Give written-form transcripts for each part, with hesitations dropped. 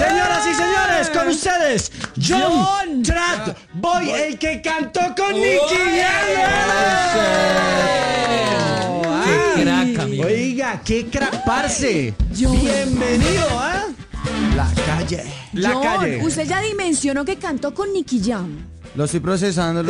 Señoras y señores, con ustedes, John Trat-Boy, el que cantó con Nicky Jam. ¡Qué crack, amigo! Oiga, qué crack, parce. Bienvenido a La Calle. La John, Calle. usted ya dimensionó que cantó con Nicky Jam. Lo estoy procesando.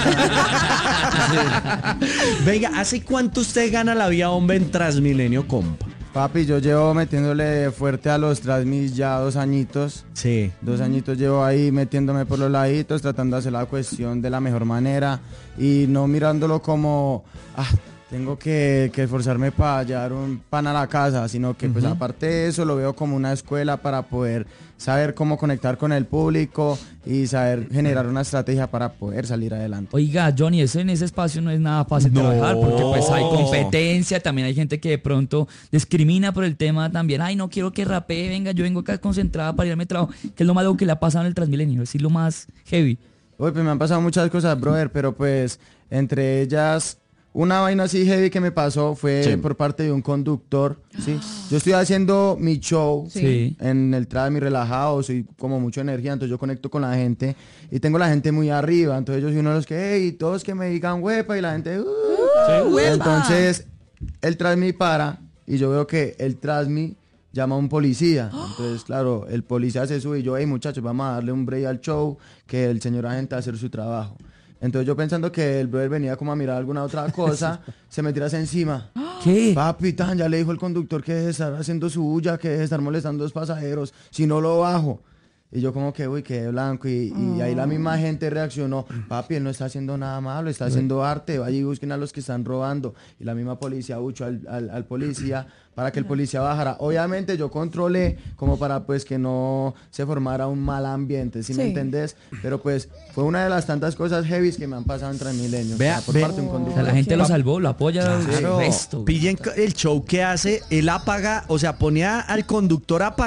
Venga, ¿hace cuánto usted gana la vía bomba en Transmilenio, compa? Papi, yo llevo metiéndole fuerte a los Transmis ya 2 añitos. Sí. 2 añitos llevo ahí metiéndome por los laditos, tratando de hacer la cuestión de la mejor manera y no mirándolo como, tengo que esforzarme para llevar un pan a la casa, sino que pues aparte de eso lo veo como una escuela para poder saber cómo conectar con el público y saber generar una estrategia para poder salir adelante. Oiga, Johnny, eso en ese espacio no es nada fácil trabajar porque pues hay competencia, también hay gente que de pronto discrimina por el tema también. Ay, no quiero que rapee, venga, yo vengo acá concentrada para irme a trabajo, que es lo malo que le ha pasado en el Transmilenio, es decir, lo más heavy. Uy, pues me han pasado muchas cosas, brother, pero pues entre ellas... Una vaina así heavy que me pasó fue por parte de un conductor, ¿sí? Yo estoy haciendo mi show en el Transmi relajado, soy como mucha energía, entonces yo conecto con la gente y tengo la gente muy arriba, entonces yo soy uno de los que, hey, todos que me digan huepa y la gente, Entonces el Transmi para y yo veo que el Transmi llama a un policía, entonces claro, el policía se sube y yo, hey muchachos, vamos a darle un break al show, que el señor agente va a hacer su trabajo. Entonces yo pensando que el brother venía como a mirar alguna otra cosa, se me tiras encima. ¿Qué? Papi, ya le dijo el conductor que deje de estar haciendo su bulla, que deje de estar molestando a los pasajeros, si no lo bajo. Y yo como que, quedé blanco y ahí la misma gente reaccionó, papi, él no está haciendo nada malo, está haciendo arte, vaya y busquen a los que están robando. Y la misma policía buchó al policía para que el policía bajara. Obviamente yo controlé como para pues que no se formara un mal ambiente, ¿sí me entendés? Pero pues fue una de las tantas cosas heavy que me han pasado en Transmilenio. Vea, por parte de un O conductor. sea, la gente lo salvó, lo apoya. Claro. El resto. Pillen el show que hace, él apaga, o sea, ponía al conductor a